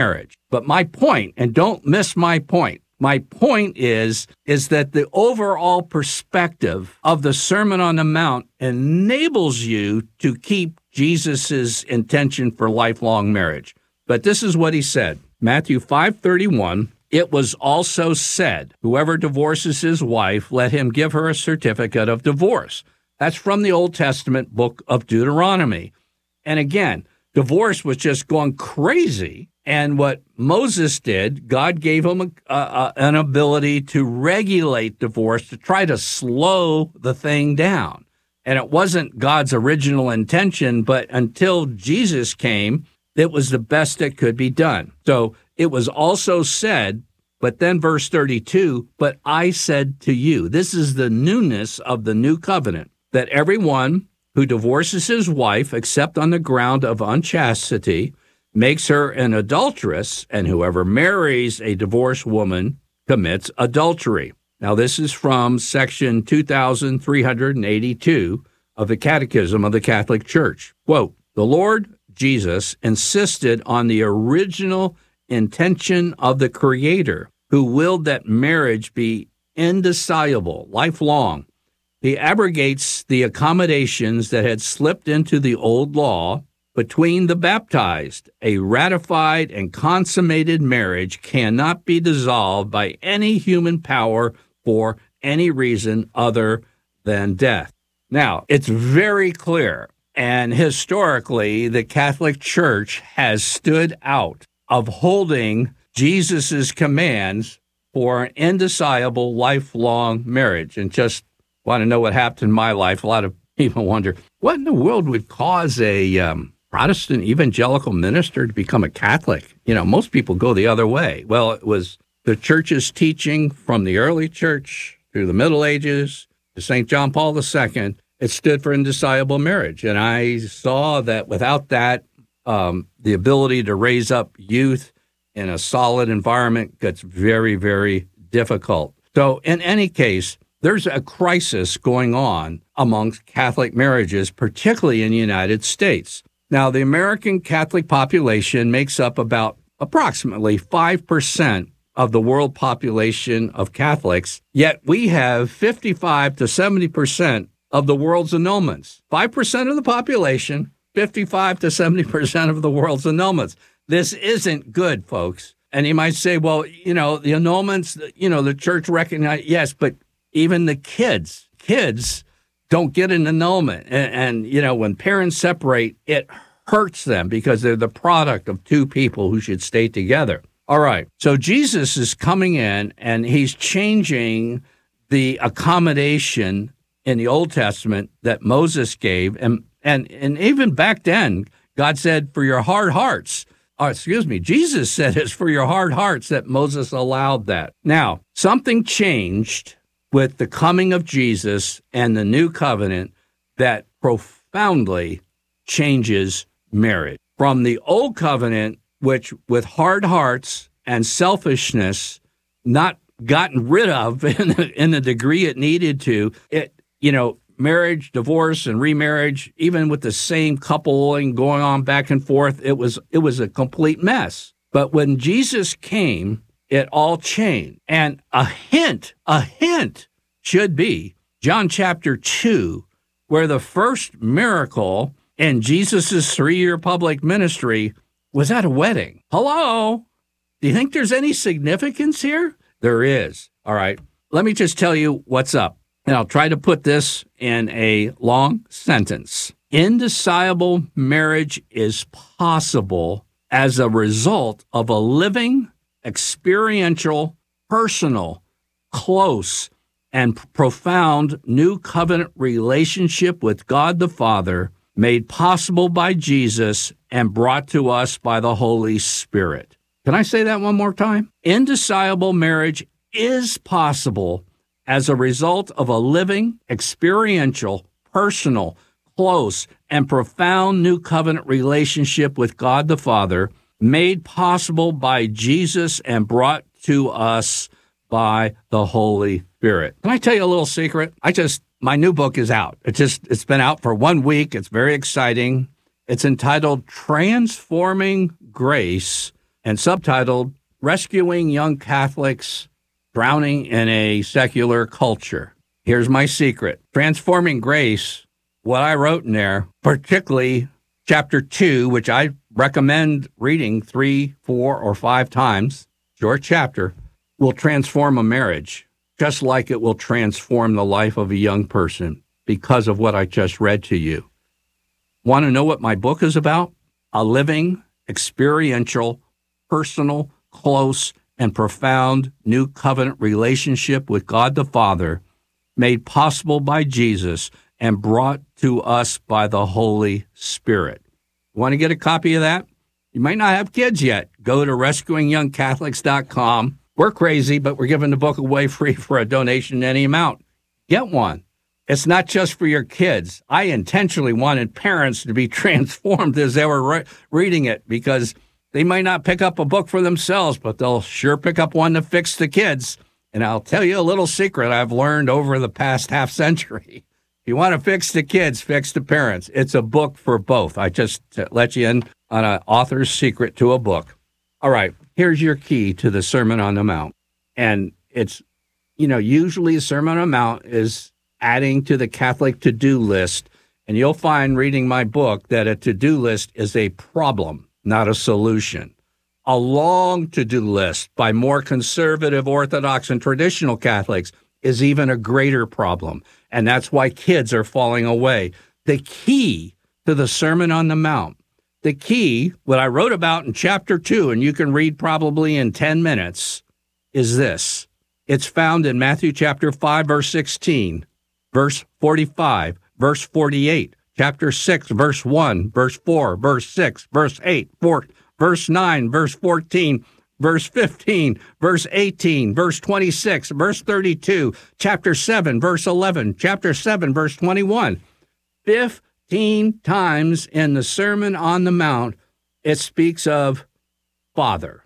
marriage. But my point, and don't miss my point is that the overall perspective of the Sermon on the Mount enables you to keep Jesus's intention for lifelong marriage. But this is what he said, Matthew 5:31, it was also said, whoever divorces his wife, let him give her a certificate of divorce. That's from the Old Testament book of Deuteronomy. And again, divorce was just going crazy. And what Moses did, God gave him an ability to regulate divorce, to try to slow the thing down. And it wasn't God's original intention, but until Jesus came, it was the best that could be done. So it was also said, but then verse 32, but I said to you, this is the newness of the new covenant, that everyone who divorces his wife, except on the ground of unchastity, makes her an adulteress, and whoever marries a divorced woman commits adultery. Now, this is from section 2382 of the Catechism of the Catholic Church. Quote, the Lord Jesus insisted on the original intention of the Creator, who willed that marriage be indissoluble, lifelong. He abrogates the accommodations that had slipped into the old law between the baptized. A ratified and consummated marriage cannot be dissolved by any human power for any reason other than death. Now, it's very clear, and historically, the Catholic Church has stood out of holding Jesus's commands for an indissoluble, lifelong marriage. And just want to know what happened in my life. A lot of people wonder, what in the world would cause a Protestant evangelical minister to become a Catholic? You know, most people go the other way. Well, it was the church's teaching from the early church through the Middle Ages to St. John Paul II. It stood for indissoluble marriage. And I saw that without that, the ability to raise up youth in a solid environment gets very, very difficult. So in any case, there's a crisis going on amongst Catholic marriages, particularly in the United States. Now, the American Catholic population makes up about approximately 5% of the world population of Catholics, yet we have 55 to 70% of the world's annulments. 5% of the population, 55 to 70% of the world's annulments. This isn't good, folks. And you might say, well, you know, the annulments, you know, the church recognizes, yes, but even the kids don't get an annulment. And, you know, when parents separate, it hurts them because they're the product of two people who should stay together. All right. So Jesus is coming in and he's changing the accommodation in the Old Testament that Moses gave. And even back then, God said, for your hard hearts, Jesus said it's for your hard hearts that Moses allowed that. Now, something changed with the coming of Jesus and the new covenant that profoundly changes marriage. From the old covenant, which with hard hearts and selfishness, not gotten rid of in the degree it needed to, marriage, divorce, and remarriage, even with the same coupling going on back and forth, it was a complete mess. But when Jesus came, it all changed. And a hint should be John chapter 2, where the first miracle in Jesus' 3-year public ministry was at a wedding. Hello? Do you think there's any significance here? There is. All right. Let me just tell you what's up. And I'll try to put this in a long sentence. Indissoluble marriage is possible as a result of a living, experiential, personal, close, and profound new covenant relationship with God the Father, made possible by Jesus and brought to us by the Holy Spirit. Can I say that one more time? Indissoluble marriage is possible as a result of a living, experiential, personal, close, and profound new covenant relationship with God the Father, made possible by Jesus and brought to us by the Holy Spirit. Can I tell you a little secret? My new book is out. It's been out for 1 week. It's very exciting. It's entitled Transforming Grace and subtitled Rescuing Young Catholics Drowning in a Secular Culture. Here's my secret. Transforming Grace, what I wrote in there, particularly chapter 2, which I recommend reading 3, 4, or 5 times, short chapter, will transform a marriage, just like it will transform the life of a young person because of what I just read to you. Want to know what my book is about? A living, experiential, personal, close, and profound new covenant relationship with God the Father, made possible by Jesus and brought to us by the Holy Spirit. Want to get a copy of that? You might not have kids yet. Go to rescuingyoungcatholics.com. We're crazy, but we're giving the book away free for a donation any amount. Get one. It's not just for your kids. I intentionally wanted parents to be transformed as they were reading it, because they might not pick up a book for themselves, but they'll sure pick up one to fix the kids. And I'll tell you a little secret I've learned over the past half century. If you want to fix the kids, fix the parents. It's a book for both. I just let you in on an author's secret to a book. All right, here's your key to the Sermon on the Mount. And it's, usually the Sermon on the Mount is adding to the Catholic to-do list. And you'll find reading my book that a to-do list is a problem, not a solution. A long to-do list by more conservative, Orthodox, and traditional Catholics is even a greater problem. And that's why kids are falling away. The key to the Sermon on the Mount, the key, what I wrote about in chapter 2, and you can read probably in 10 minutes, is this. It's found in Matthew chapter 5, verse 16, verse 45, verse 48, chapter 6, verse 1, verse 4, verse 6, verse 8, verse 9, verse 14, verse 15, verse 18, verse 26, verse 32, chapter 7, verse 11, chapter 7, verse 21. 15 times in the Sermon on the Mount, it speaks of Father.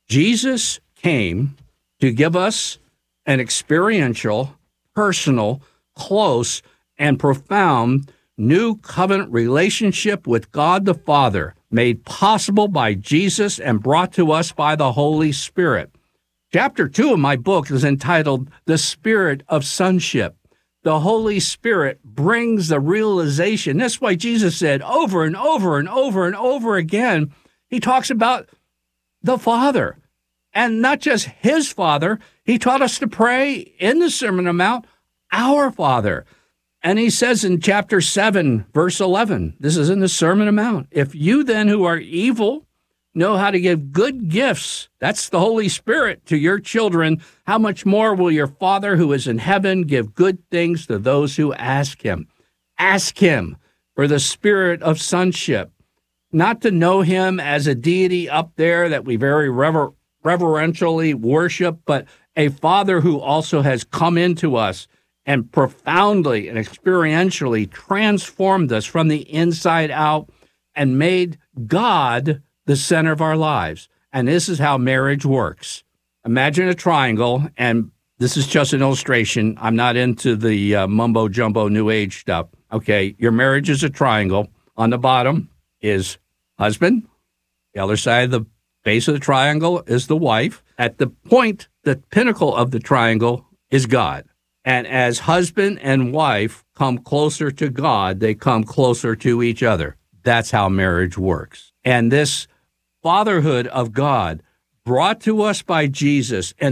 Jesus came to give us an experiential, personal, close, and profound new covenant relationship with God the Father, made possible by Jesus and brought to us by the Holy Spirit. Chapter 2 of my book is entitled The Spirit of Sonship. The Holy Spirit brings the realization. That's why Jesus said over and over and over and over again, he talks about the Father. And not just his Father, he taught us to pray in the Sermon on the Mount, our Father. And he says in chapter 7, verse 11, this is in the Sermon on the Mount, if you then who are evil know how to give good gifts, that's the Holy Spirit, to your children, how much more will your Father who is in heaven give good things to those who ask him? Ask him for the spirit of sonship, not to know him as a deity up there that we very reverentially worship, but a Father who also has come into us and profoundly and experientially transformed us from the inside out and made God the center of our lives. And this is how marriage works. Imagine a triangle, and this is just an illustration. I'm not into the mumbo-jumbo New Age stuff. Okay, your marriage is a triangle. On the bottom is husband. The other side of the base of the triangle is the wife. At the point, the pinnacle of the triangle is God. And as husband and wife come closer to God, they come closer to each other. That's how marriage works. And this fatherhood of God, brought to us by Jesus and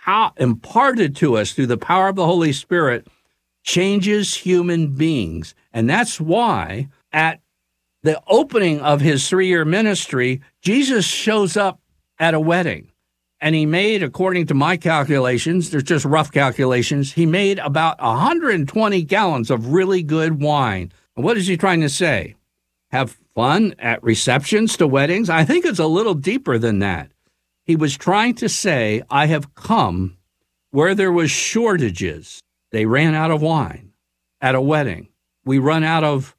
imparted to us through the power of the Holy Spirit, changes human beings. And that's why at the opening of his 3-year ministry, Jesus shows up at a wedding. And he made, according to my calculations, they're just rough calculations, he made about 120 gallons of really good wine. And what is he trying to say? Have fun at receptions to weddings? I think it's a little deeper than that. He was trying to say, I have come where there was shortages. They ran out of wine at a wedding. We run out of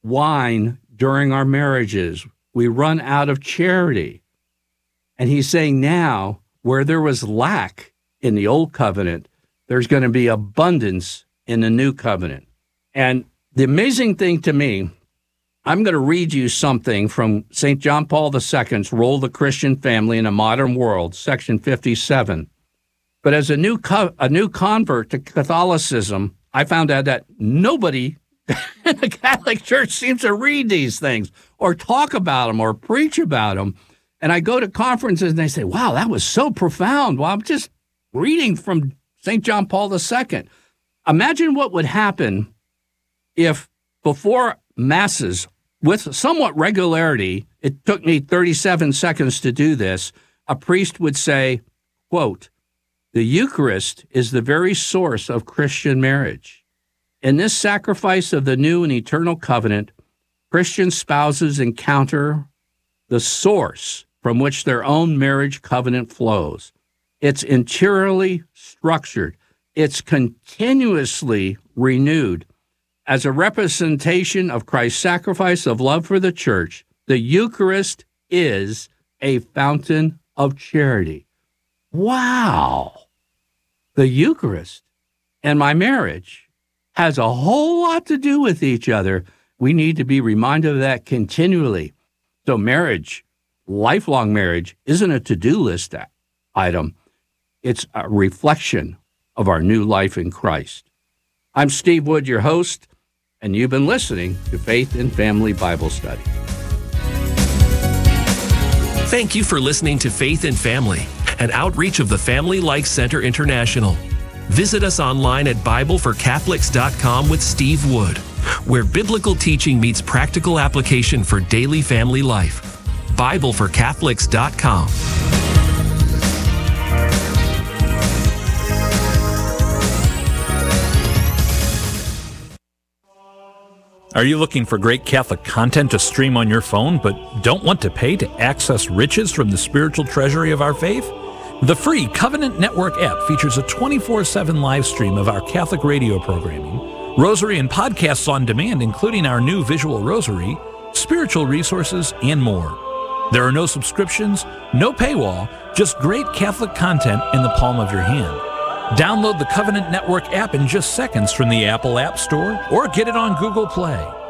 wine during our marriages. We run out of charity. And he's saying now, where there was lack in the old covenant, there's going to be abundance in the new covenant. And the amazing thing to me I'm going to read you something from St. John Paul II's Role of the Christian Family in a Modern World, section 57. But as a new convert to Catholicism, I found out that nobody in the Catholic Church seems to read these things or talk about them or preach about them. And I go to conferences and they say, wow, that was so profound. Well, I'm just reading from St. John Paul II. Imagine what would happen if before Masses, with somewhat regularity, it took me 37 seconds to do this, a priest would say, quote, "The Eucharist is the very source of Christian marriage. In this sacrifice of the new and eternal covenant, Christian spouses encounter the source from which their own marriage covenant flows. It's interiorly structured. It's continuously renewed. As a representation of Christ's sacrifice of love for the church, the Eucharist is a fountain of charity." Wow! The Eucharist and my marriage has a whole lot to do with each other. We need to be reminded of that continually. So marriage, lifelong marriage, isn't a to-do list item. It's a reflection of our new life in Christ. I'm Steve Wood, your host, and you've been listening to Faith and Family Bible Study. Thank you for listening to Faith and Family, an outreach of the Family Life Center International. Visit us online at BibleForCatholics.com with Steve Wood, where biblical teaching meets practical application for daily family life. BibleForCatholics.com. Are you looking for great Catholic content to stream on your phone, but don't want to pay to access riches from the spiritual treasury of our faith? The free Covenant Network app features a 24/7 live stream of our Catholic radio programming, rosary and podcasts on demand, including our new visual rosary, spiritual resources, and more. There are no subscriptions, no paywall, just great Catholic content in the palm of your hand. Download the Covenant Network app in just seconds from the Apple App Store or get it on Google Play.